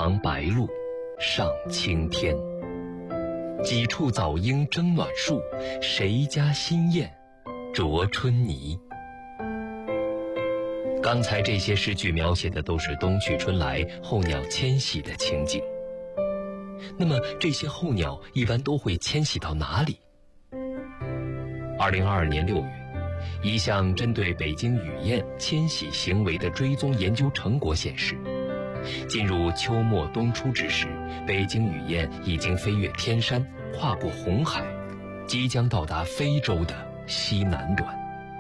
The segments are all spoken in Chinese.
旁白鹭上青天。几处早莺争暖树，谁家新燕啄春泥。刚才这些诗句描写的都是冬去春来、候鸟迁徙的情景。那么这些候鸟一般都会迁徙到哪里？2022年6月，一项针对北京雨燕迁徙行为的追踪研究成果显示，进入秋末冬初之时，北京雨燕已经飞越天山，跨过红海，即将到达非洲的西南端。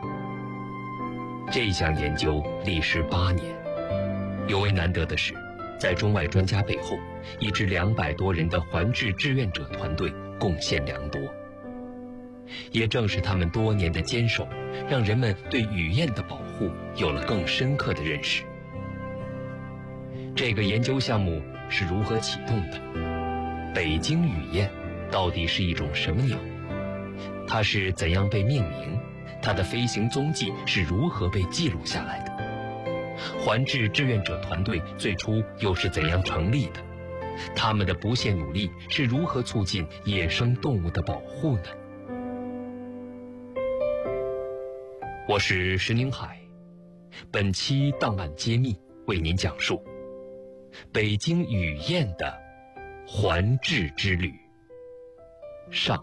这项研究历时8年，尤为难得的是，在中外专家背后，一支200多人的环志志愿者团队贡献良多。也正是他们多年的坚守，让人们对雨燕的保护有了更深刻的认识。这个研究项目是如何启动的？北京雨燕到底是一种什么鸟？它是怎样被命名？它的飞行踪迹是如何被记录下来的？环志志愿者团队最初又是怎样成立的？他们的不懈努力是如何促进野生动物的保护呢？我是石宁海，本期档案揭秘为您讲述北京雨燕的环志之旅上。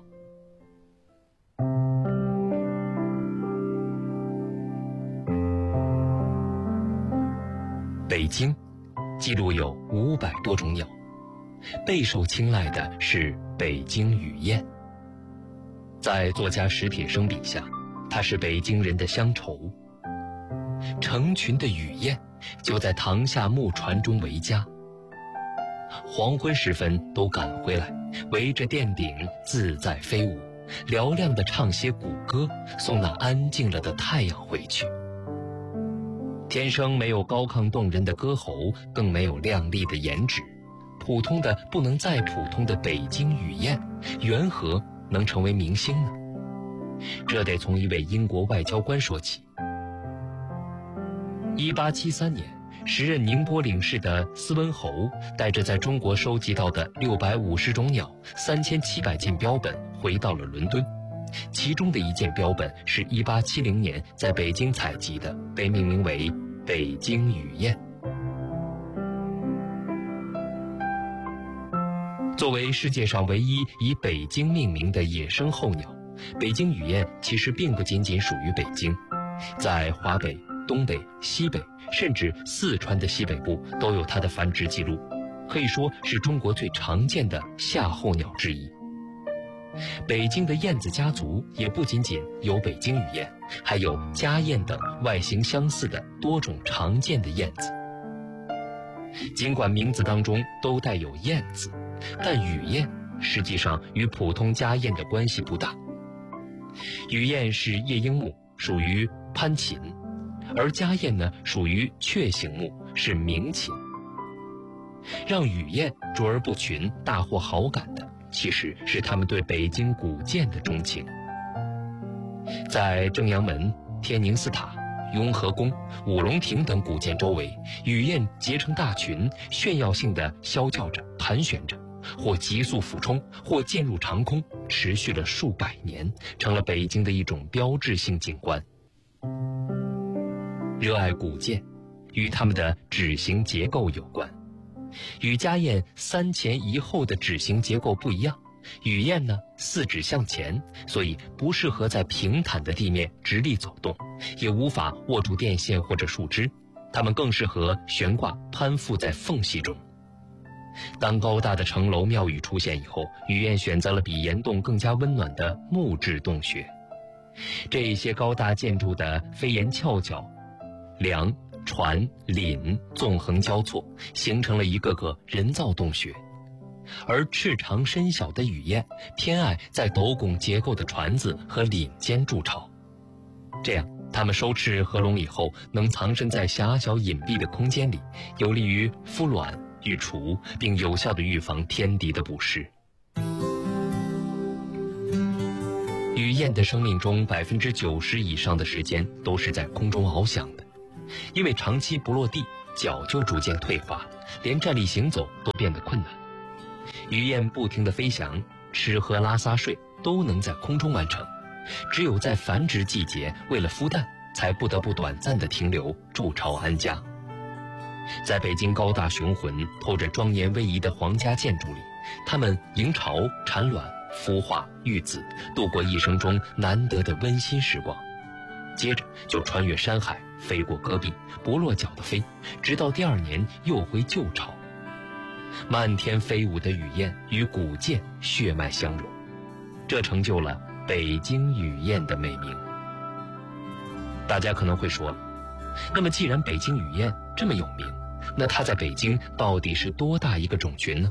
北京记录有500多种鸟，备受青睐的是北京雨燕。在作家史铁生笔下，它是北京人的乡愁。成群的雨燕就在塘下木船中为家，黄昏时分都赶回来，围着殿顶自在飞舞，嘹亮地唱些古歌，送那安静了的太阳回去。天生没有高亢动人的歌喉，更没有亮丽的颜值，普通的不能再普通的北京雨燕，缘何能成为明星呢？这得从一位英国外交官说起。1873年，时任宁波领事的斯温侯带着在中国收集到的650种鸟、3700件标本回到了伦敦，其中的一件标本是1870年在北京采集的，被命名为北京雨燕。作为世界上唯一以北京命名的野生候鸟，北京雨燕其实并不仅仅属于北京，在华北、东北、西北，甚至四川的西北部都有它的繁殖记录，可以说是中国最常见的夏候鸟之一。北京的燕子家族也不仅仅有北京雨燕，还有家燕等外形相似的多种常见的燕子。尽管名字当中都带有燕字，但雨燕实际上与普通家燕的关系不大。雨燕是夜莺目，属于攀禽，而家燕呢属于雀形目，是鸣禽。让雨燕卓而不群，大获好感的其实是他们对北京古建的钟情。在正阳门、天宁寺塔、雍和宫、五龙亭等古建周围，雨燕结成大群，炫耀性地啸叫着、盘旋着，或急速俯冲，或渐入长空，持续了数百年，成了北京的一种标志性景观。热爱古建，与它们的趾形结构有关。与家燕3前1后的趾形结构不一样，雨燕呢4趾向前，所以不适合在平坦的地面直立走动，也无法握住电线或者树枝，它们更适合悬挂攀附在缝隙中。当高大的城楼庙宇出现以后，雨燕选择了比岩洞更加温暖的木质洞穴。这些高大建筑的飞檐翘角、梁、船、檩纵横交错，形成了一个个人造洞穴。而翅长身小的雨燕偏爱在斗拱结构的船子和檩间筑巢，这样它们收翅合拢以后，能藏身在狭小隐蔽的空间里，有利于孵卵育雏，并有效地预防天敌的捕食。雨燕的生命中90%以上的时间都是在空中翱翔的，因为长期不落地，脚就逐渐退化， 连站立行走都变得困难。雨燕不停地飞翔，吃喝拉撒睡都能在空中完成，只有在繁殖季节，为了孵蛋，才不得不短暂地停留筑巢安家。在北京高大雄浑、透着庄严威仪的皇家建筑里，它们迎巢、产卵、孵化、育子，度过一生中难得的温馨时光。接着就穿越山海，飞过戈壁，不落脚地飞，直到第2年又回旧巢。漫天飞舞的雨燕与古建血脉相融，这成就了北京雨燕的美名。大家可能会说了，那么既然北京雨燕这么有名，那它在北京到底是多大一个种群呢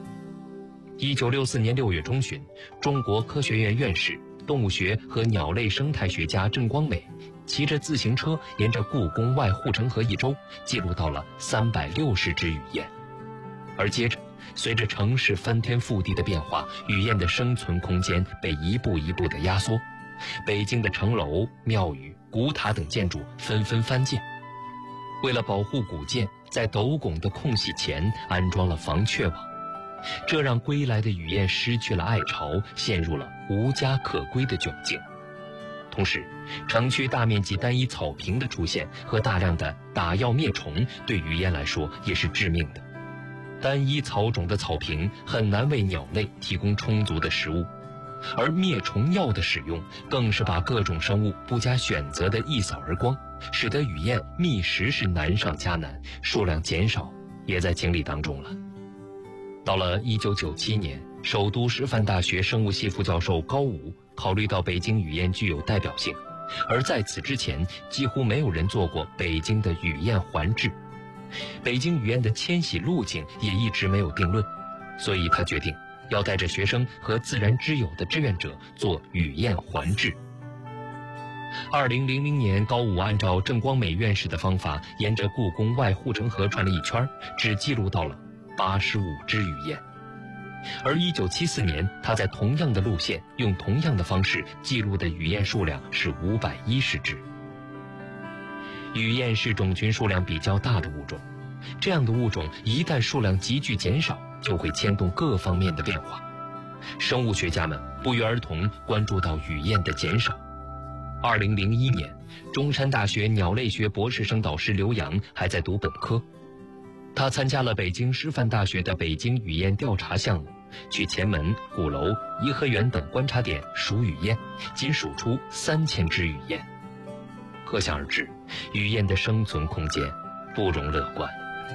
？1964年6月中旬，中国科学院院士、动物学和鸟类生态学家郑光美骑着自行车沿着故宫外护城河一周，记录到了360只雨燕。而接着，随着城市翻天覆地的变化，雨燕的生存空间被一步一步地压缩。北京的城楼、庙宇、古塔等建筑纷纷翻建。为了保护古建，在斗拱的空隙前安装了防雀网，这让归来的雨燕失去了爱巢，陷入了无家可归的窘境。同时，城区大面积单一草坪的出现和大量的打药灭虫，对雨燕来说也是致命的。单一草种的草坪很难为鸟类提供充足的食物，而灭虫药的使用更是把各种生物不加选择的一扫而光，使得雨燕觅食是难上加难，数量减少也在情理当中了。到了1997年，首都师范大学生物系副教授高武考虑到北京雨燕具有代表性，而在此之前几乎没有人做过北京的雨燕环制，北京雨燕的迁徙路径也一直没有定论，所以他决定要带着学生和自然之友的志愿者做雨燕环制。2000年，高武按照郑光美院士的方法，沿着故宫外护城河转了一圈，只记录到了85只雨燕。而1974年，他在同样的路线，用同样的方式记录的雨燕数量是510只。雨燕是种群数量比较大的物种，这样的物种一旦数量急剧减少，就会牵动各方面的变化。生物学家们不约而同关注到雨燕的减少。2001年，中山大学鸟类学博士生导师刘洋还在读本科，他参加了北京师范大学的北京雨燕调查项目，去前门、鼓楼、颐和园等观察点数雨燕，仅数出3000只雨燕。可想而知，雨燕的生存空间不容乐观。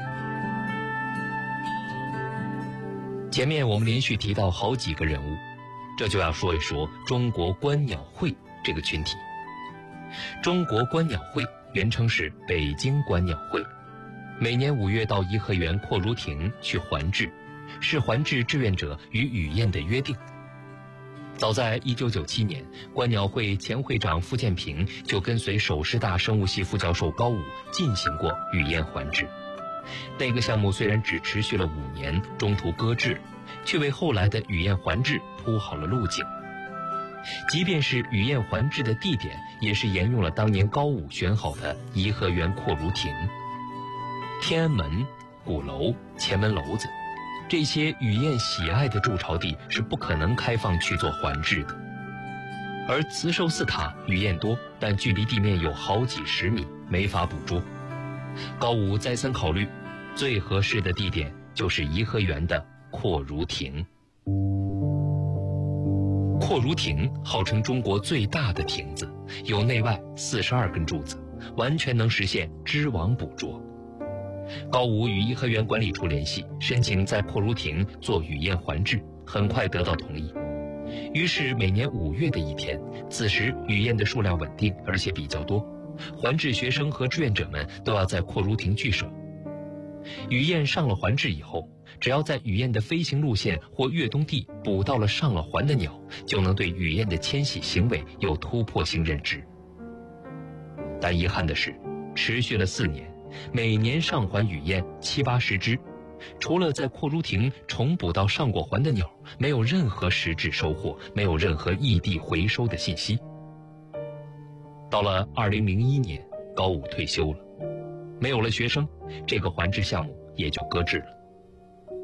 前面我们连续提到好几个人物，这就要说一说中国观鸟会这个群体。中国观鸟会原称是北京观鸟会，每年5月到颐和园阔如亭去环制，是环制志愿者与雨燕的约定。早在1997年，观鸟会前会长傅建平就跟随首师大生物系副教授高武进行过雨燕环制。那个项目虽然只持续了5年，中途搁置，却为后来的雨燕环制铺好了路径。即便是雨燕环制的地点，也是沿用了当年高武选好的颐和园阔如亭、天安门、鼓楼、前门楼子，这些雨燕喜爱的筑巢地是不可能开放去做环制的。而慈寿寺塔雨燕多，但距离地面有好几十米，没法捕捉。高武再三考虑，最合适的地点就是颐和园的阔如亭。阔如亭号称中国最大的亭子，有内外42根柱子，完全能实现织网捕捉。高武与颐和园管理处联系，申请在阔如亭做雨燕环制，很快得到同意。于是每年5月的一天，此时雨燕的数量稳定，而且比较多，环制学生和志愿者们都要在阔如亭聚首。雨燕上了环制以后，只要在雨燕的飞行路线或越冬地捕到了上了环的鸟，就能对雨燕的迁徙行为有突破性认知。但遗憾的是，持续了4年，每年上环雨燕70-80只，除了在阔如亭重捕到上过环的鸟，没有任何实质收获，没有任何异地回收的信息。到了2001年，高武退休了，没有了学生，这个环制项目也就搁置了。